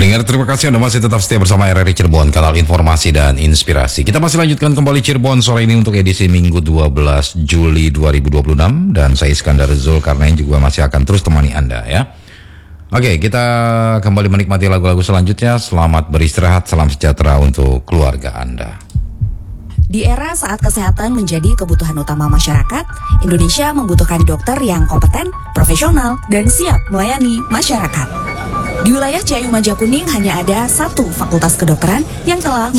Pendengar, terima kasih Anda masih tetap setia bersama RRI Cirebon, kanal informasi dan inspirasi. Kita masih lanjutkan kembali Cirebon sore ini untuk edisi Minggu 12 Juli 2026. Dan saya Iskandar Zulkarnain juga masih akan terus temani Anda ya. Oke, kita kembali menikmati lagu-lagu selanjutnya. Selamat beristirahat, salam sejahtera untuk keluarga Anda. Di era saat kesehatan menjadi kebutuhan utama masyarakat, Indonesia membutuhkan dokter yang kompeten, profesional, dan siap melayani masyarakat. Di wilayah Ciayu Majakuning hanya ada satu fakultas kedokteran yang telah